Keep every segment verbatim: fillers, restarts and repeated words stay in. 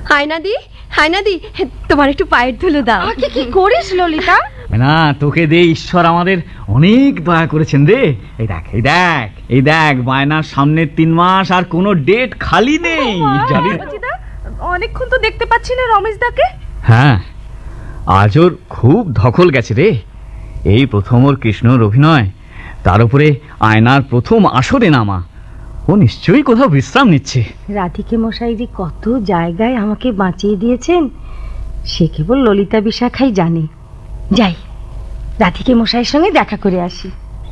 হায়নাদি, হায়নাদি, তোমার একটু পায়ের ধুলো দাও। আমাকে কি করিস ললিতা? না, তোকে দে ঈশ্বর আমাদের অনেক দয়া করেছেন রে। এই দেখ, এই দেখ, এই দেখ, বায়নার সামনের তিন মাস আর কোনো ডেট খালি নেই। অনেকক্ষণ তো দেখতে পাচ্ছি না রমেশ দাকে। হ্যাঁ, আজ ওর খুব ধকল গেছে রে। এই প্রথম ওর কৃষ্ণর অভিনয়, তার উপরে আয়নার প্রথম আসরে নামা। ও নিশ্চয়ই কোথাও বিশ্রাম নিচ্ছে। রাধিকে মশাই যে কত জায়গায় আমাকে বাঁচিয়ে দিয়েছেন সে কেবল ললিতা বিশাখাই জানে। যাই, রাধিকে মশাইয়ের সঙ্গে দেখা করে আসি।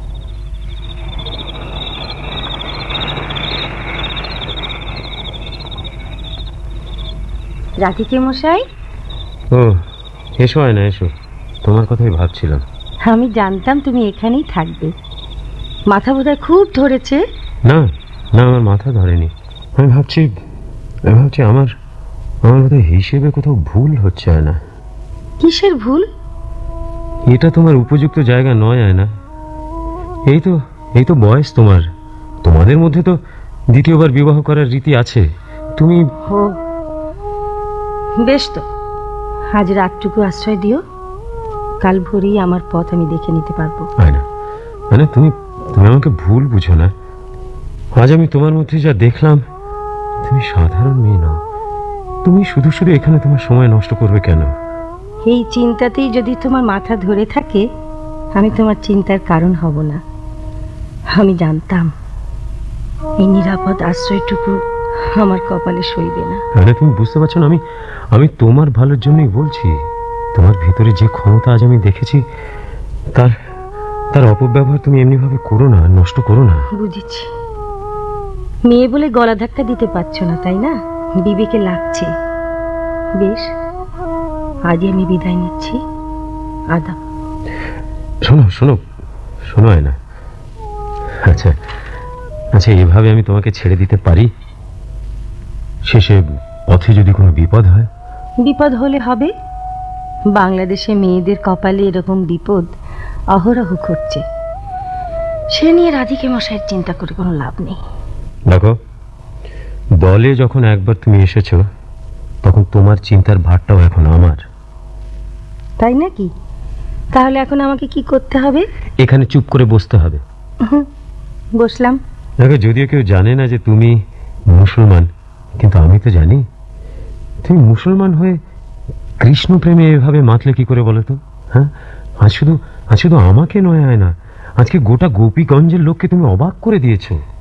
রাধিকে মশাই। ও, এসো আয়না, এসো। তোমার কথাই ভাবছিলাম। আমি জানতাম তুমি এখানেই থাকবে। মাথা বোধহয় খুব ধরেছে। না না, আমার মাথা ধরেনি। আমি ভাবছি আমি ভাবছি আমার আমার বোধহয় হিসেবে কোথাও ভুল হচ্ছে। আয়না, কিসের ভুল? এটা তোমার উপযুক্ত জায়গা নয় আয়না। এই তো এই তো বয়স তোমার। তোমাদের মধ্যে তো দ্বিতীয়বার বিবাহ করার রীতি আছে। তুমি ও বেশ, তো আজ রাতটুকু আশ্রয় দিও। কাল ভোরেই আমার পথ আমি দেখে নিতে পারবো। আয়না, মানে তুমি তুমি আমাকে ভুল বুঝো না। আজ আমি তোমার মধ্যে যা দেখলাম, তুমি সাধারণ মেয়ে নও। তুমি শুধু শুধু এখানে তোমার সময় নষ্ট করবে কেন? এই চিন্তাতেই যদি তোমার মাথা ধরে থাকে, আমি তোমার চিন্তার কারণ হব না। আমি জানতাম এই নিরাপদ আশ্রয়টুকু আমার কপালে সইবে না। আরে তুমি বুঝতে পারছো না, আমি আমি তোমার ভালোর জন্যই বলছি। তোমার ভিতরে যে ক্ষমতা আজ আমি দেখেছি, তার তার অপব্যবহার তুমি এমনি ভাবে করো না, নষ্ট করো না। বুঝেছি, মেয়ে বলে গলা ধাক্কা দিতে পারছো না, তাই না? বিবেকে লাগছে। বেশ, আজই আমি বিদায় নিচ্ছি। আদাব। শোনো শোনো শোনো আয়না, আচ্ছা আচ্ছা এভাবে আমি তোমাকে ছেড়ে দিতে পারি? শেষে পথে যদি কোনো বিপদ হয়? বিপদ হলে হবে। বাংলাদেশে মেয়েদের কপালে এরকম বিপদ অহরহ ঘটছে। সে নিয়ে রাধিকে মশাইয়ের চিন্তা করে কোনো লাভ নেই। দেখো, দলে যখন একবার তুমি এসেছো, তখন তোমার চিন্তার ভারটাও এখন আমার। তাই নাকি? তাহলে এখন আমাকে কি করতে হবে? এখানে চুপ করে বসতে হবে। বসলাম। দেখো, যদিও কেউ জানে না যে তুমি মুসলমান, কিন্তু আমি তো জানি। তুমি মুসলমান হয়ে কৃষ্ণ প্রেমে এভাবে মাতলে কি করে বলো তো? হ্যাঁ, আজ শুধু আজ শুধু আমাকে নয় আয়না, আজকে গোটা গোপীগঞ্জের লোককে তুমি অবাক করে দিয়েছো।